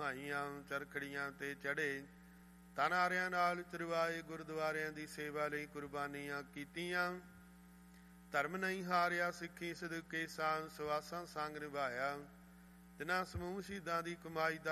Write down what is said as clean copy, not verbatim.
ਨਿਭਾਈਆਂ, ਚਰਖੜੀਆਂ ਤੇ ਚੜ੍ਹੇ, ਤਨ ਆਰਿਆਂ ਨਾਲ ਚਰਵਾਏ, ਗੁਰਦੁਆਰਿਆਂ ਦੀ ਸੇਵਾ ਲਈ ਕੁਰਬਾਨੀਆਂ ਕੀਤੀਆਂ। ਧਰਮ ਨਹੀਂ ਹਾਰਿਆ, ਸਿੱਖੀ ਸਦਕੇ ਸਾਂ, ਸਵਾਸਾਂ ਸੰਗ ਨਿਭਾਇਆ। ਤਿਨਾਂ ਸਮੂਹ ਸ਼ਹੀਦਾਂ ਦੀ ਕਮਾਈ ਦਾ